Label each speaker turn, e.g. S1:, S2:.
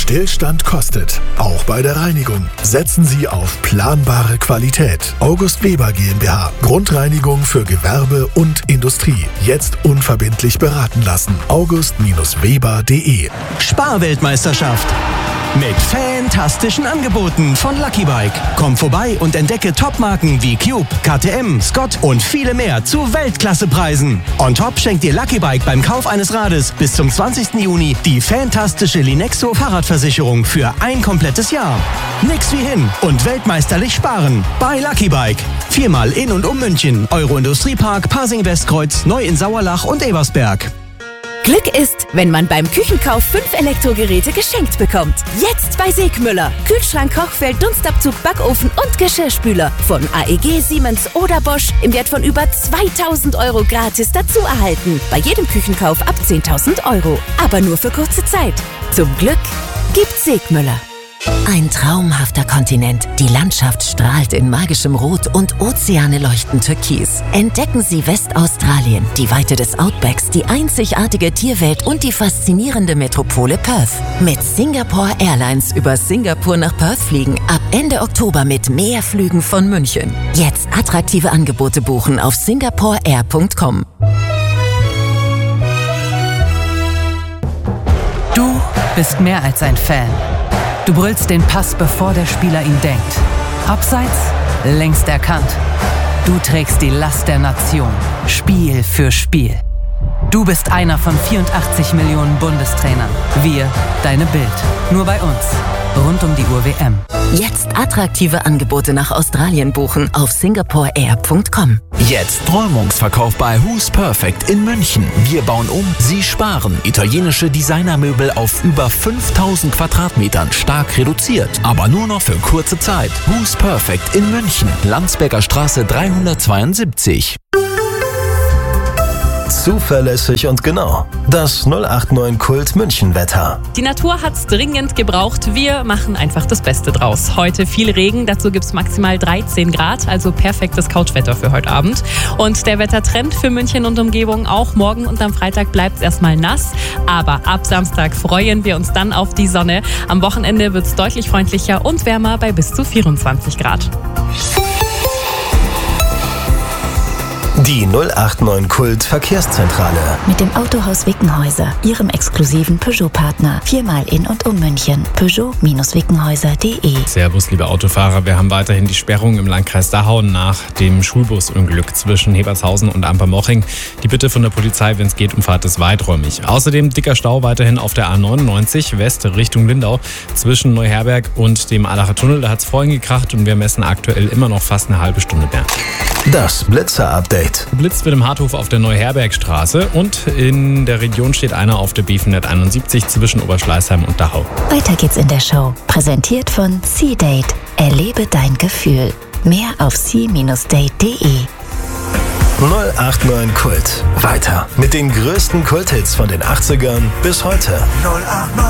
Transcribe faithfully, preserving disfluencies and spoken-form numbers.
S1: Stillstand kostet. Auch bei der Reinigung. Setzen Sie auf planbare Qualität. August Weber GmbH. Grundreinigung für Gewerbe und Industrie. Jetzt unverbindlich beraten lassen. august Weber punkt de.
S2: Sparweltmeisterschaft. Mit fantastischen Angeboten von Lucky Bike. Komm vorbei und entdecke Topmarken wie Cube, K T M, Scott und viele mehr zu Weltklassepreisen. On top schenkt dir Lucky Bike beim Kauf eines Rades bis zum zwanzigsten Juni die fantastische Linexo Fahrradversicherung für ein komplettes Jahr. Nix wie hin und weltmeisterlich sparen bei Lucky Bike. Viermal in und um München, Euro-Industriepark, Pasing-Westkreuz, Neu in Sauerlach und Ebersberg.
S3: Glück ist, wenn man beim Küchenkauf fünf Elektrogeräte geschenkt bekommt. Jetzt bei Segmüller. Kühlschrank, Kochfeld, Dunstabzug, Backofen und Geschirrspüler. Von A E G, Siemens oder Bosch im Wert von über zweitausend Euro gratis dazu erhalten. Bei jedem Küchenkauf ab zehntausend Euro. Aber nur für kurze Zeit. Zum Glück gibt's Segmüller.
S4: Ein traumhafter Kontinent. Die Landschaft strahlt in magischem Rot und Ozeane leuchten türkis. Entdecken Sie Westaustralien, die Weite des Outbacks, die einzigartige Tierwelt und die faszinierende Metropole Perth. Mit Singapore Airlines über Singapur nach Perth fliegen. Ab Ende Oktober mit mehr Flügen von München. Jetzt attraktive Angebote buchen auf singapore air punkt com.
S5: Du bist mehr als ein Fan. Du brüllst den Pass, bevor der Spieler ihn denkt. Abseits, längst erkannt. Du trägst die Last der Nation, Spiel für Spiel. Du bist einer von vierundachtzig Millionen Bundestrainern. Wir, deine Bild. Nur bei uns. Rund um die Uhr W M.
S4: Jetzt attraktive Angebote nach Australien buchen auf singapore air punkt com.
S6: Jetzt Räumungsverkauf bei Who's Perfect in München. Wir bauen um, Sie sparen. Italienische Designermöbel auf über fünftausend Quadratmetern, stark reduziert. Aber nur noch für kurze Zeit. Who's Perfect in München. Landsberger Straße dreihundertzweiundsiebzig.
S7: Zuverlässig und genau. Das null acht neun Kult München Wetter.
S8: Die Natur hat's dringend gebraucht. Wir machen einfach das Beste draus. Heute viel Regen, dazu gibt's maximal dreizehn Grad, also perfektes Couchwetter für heute Abend. Und der Wettertrend für München und Umgebung auch morgen und am Freitag bleibt's erstmal nass. Aber ab Samstag freuen wir uns dann auf die Sonne. Am Wochenende wird's deutlich freundlicher und wärmer bei bis zu vierundzwanzig Grad.
S7: Die null acht neun Kult Verkehrszentrale.
S9: Mit dem Autohaus Wickenhäuser, Ihrem exklusiven Peugeot-Partner. Viermal in und um München. Peugeot Wickenhäuser punkt de.
S10: Servus, liebe Autofahrer. Wir haben weiterhin die Sperrung im Landkreis Dachau nach dem Schulbusunglück zwischen Hebertshausen und Ampermoching. Die Bitte von der Polizei, wenn es geht, umfahrt es weiträumig. Außerdem dicker Stau weiterhin auf der A neunundneunzig West Richtung Lindau zwischen Neuherberg und dem Allacher Tunnel. Da hat es vorhin gekracht und wir messen aktuell immer noch fast eine halbe Stunde mehr.
S7: Das Blitzer-Update.
S10: Geblitzt wird im Harthof auf der Neuherbergstraße und in der Region steht einer auf der B vierhunderteinundsiebzig zwischen Oberschleißheim und Dachau.
S9: Weiter geht's in der Show. Präsentiert von C-Date. Erlebe dein Gefühl. Mehr auf c Bindestrich date punkt de.
S7: null acht neun Kult. Weiter mit den größten Kulthits von den achtzigern bis heute. null acht neun